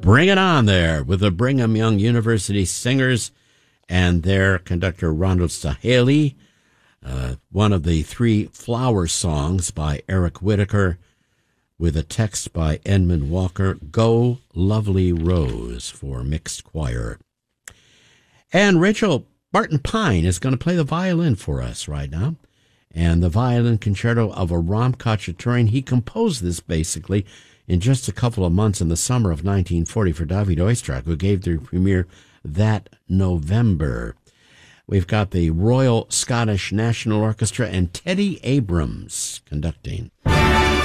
Bring it on there with the Brigham Young University Singers and their conductor Ronald Saheli, one of the 3 flower songs by Eric Whitacre with a text by Edmund Walker, Go Lovely Rose for mixed choir. And Rachel Barton Pine is going to play the violin for us right now. And the violin concerto of Aram Khachaturian. He composed this basically in just a couple of months in the summer of 1940 for David Oistrakh, who gave the premiere that November. We've got the Royal Scottish National Orchestra and Teddy Abrams conducting.